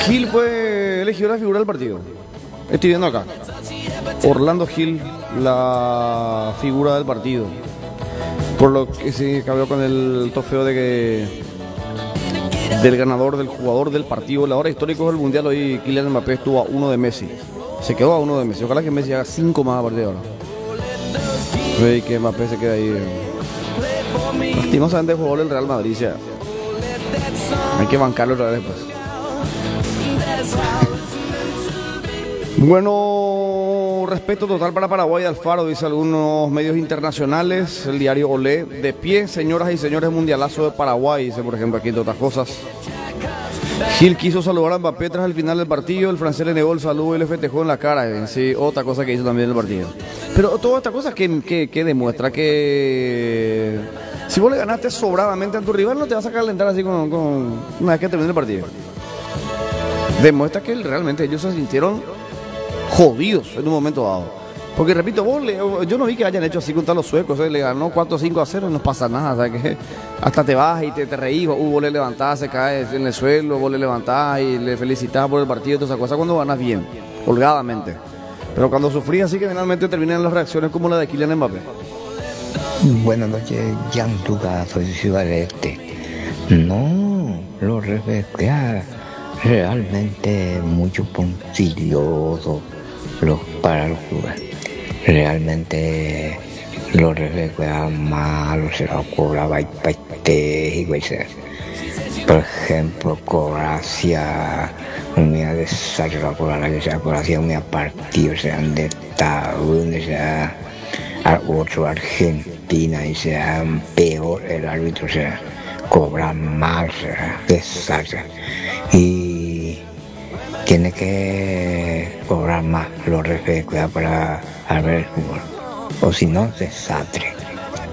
Gil fue elegido la figura del partido. Estoy viendo acá. Orlando Gil, la figura del partido. Por lo que se cambió con el trofeo de que del ganador, del jugador del partido, la hora histórico del mundial. Hoy Kylian Mbappé estuvo a uno de Messi. Se quedó a uno de Messi. Ojalá que Messi haga 5 más a partir de ahora. Y que Mbappé se quede ahí. Lastimosamente jugó el Real Madrid. Ya. Hay que bancarlo otra vez pues. Bueno, respeto total para Paraguay. Alfaro, dice algunos medios internacionales. El diario Olé, de pie, señoras y señores, mundialazo de Paraguay, dice por ejemplo aquí entre otras cosas. Gil quiso saludar a Mbappé tras el final del partido. El francés le negó el saludo y le festejó en la cara. Sí, otra cosa que hizo también en el partido. Pero toda esta cosa que demuestra que si vos le ganaste sobradamente a tu rival, no te vas a calentar así con una vez que termine el partido. Demuestra que realmente ellos se sintieron jodidos en un momento dado. Porque repito, yo no vi que hayan hecho así contra los suecos. Le ganó 4-5-0 y no pasa nada. O sea, que hasta te vas y te reís. Vos le levantás, se cae en el suelo. Vos le levantás y le felicitás por el partido. Todas esas cosas cuando ganas bien, holgadamente. Pero cuando sufrís así, que finalmente terminan las reacciones como la de Kylian Mbappé. Buenas noches, Jan Tuga, soy Ciudad del Este. No, lo respeté realmente mucho puncilioso para los clubes. Realmente lo respeté mal, se lo cobraba y veces. Por ejemplo, Croacia, unidad de desarrollo por la que sea Croacia, unidad partido, sean de Tabún, sea otro Argentina y sea peor el árbitro, sea cobra mal, sea desastre. Y tiene que cobrar más los refrescos para ver el fútbol, o si no, desastre.